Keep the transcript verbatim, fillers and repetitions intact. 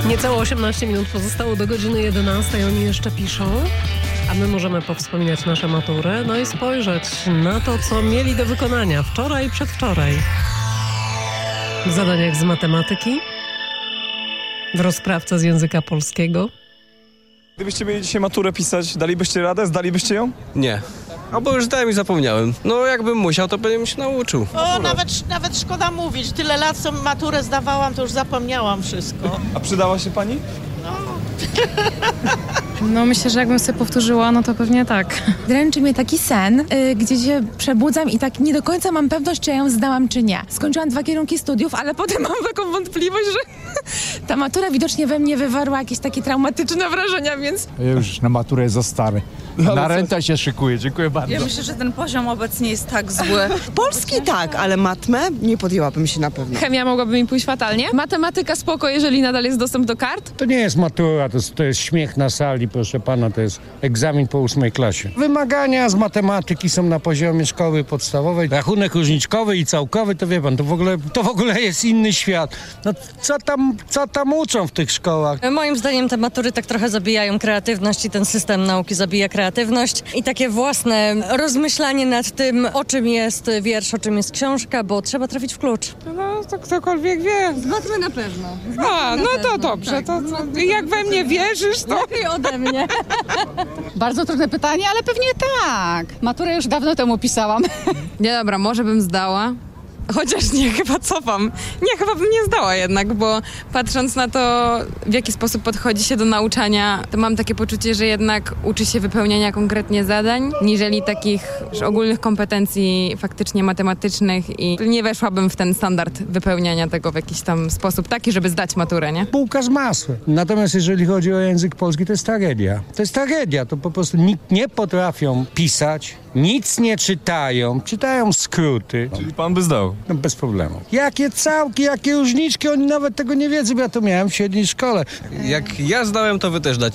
Niecałe osiemnaście minut pozostało do godziny jedenastej. Oni jeszcze piszą, a my możemy powspominać nasze matury, no i spojrzeć na to, co mieli do wykonania wczoraj i przedwczoraj. W zadaniach z matematyki, w rozprawce z języka polskiego. Gdybyście mieli dzisiaj maturę pisać, dalibyście radę? Zdalibyście ją? Nie. Albo już dałem i zapomniałem. No jakbym musiał, to bym się nauczył. O, nawet, nawet szkoda mówić. Tyle lat, co maturę zdawałam, to już zapomniałam wszystko. A przydała się pani? No myślę, że jakbym sobie powtórzyła, no to pewnie tak. Dręczy mnie taki sen, y, gdzie się przebudzam i tak nie do końca mam pewność, czy ja ją zdałam, czy nie. Skończyłam dwa kierunki studiów, ale potem mam taką wątpliwość, że ta matura widocznie we mnie wywarła jakieś takie traumatyczne wrażenia, więc... Ja już na maturę jest za stary. Na rentę się szykuję. Dziękuję bardzo. Ja myślę, że ten poziom obecnie jest tak zły. Polski tak, ale matmę nie podjęłabym się na pewno. Chemia mogłaby mi pójść fatalnie. Matematyka spoko, jeżeli nadal jest dostęp do kart. To nie jest matura, to jest, to jest śmiech na sali, proszę pana, to jest egzamin po ósmej klasie. Wymagania z matematyki są na poziomie szkoły podstawowej. Rachunek różniczkowy i całkowy, to wie pan, to w ogóle, to w ogóle jest inny świat. No co tam, co tam uczą w tych szkołach? Moim zdaniem te matury tak trochę zabijają kreatywność i ten system nauki zabija kreatywność i takie własne rozmyślanie nad tym, o czym jest wiersz, o czym jest książka, bo trzeba trafić w klucz. No, to ktokolwiek wie. Z matmy na pewno. A, no to dobrze, tak. to, to jak we mnie wierzysz, to... Lepiej ode mnie. Bardzo trudne pytanie, ale pewnie tak. Maturę już dawno temu pisałam. Nie, dobra, może bym zdała. Chociaż nie, chyba cofam. Nie, chyba bym nie zdała jednak, bo patrząc na to, w jaki sposób podchodzi się do nauczania, to mam takie poczucie, że jednak uczy się wypełniania konkretnie zadań, niżeli takich już ogólnych kompetencji faktycznie matematycznych i nie weszłabym w ten standard wypełniania tego w jakiś tam sposób taki, żeby zdać maturę, nie? Bułka z masłem. Natomiast jeżeli chodzi o język polski, to jest tragedia. To jest tragedia, to po prostu nikt nie potrafią pisać, nic nie czytają, czytają skróty. Czyli pan by zdał? No bez problemu. Jakie całki, jakie różniczki, oni nawet tego nie wiedzą, bo ja to miałem w średniej szkole. Jak ja zdałem, to wy też dacie.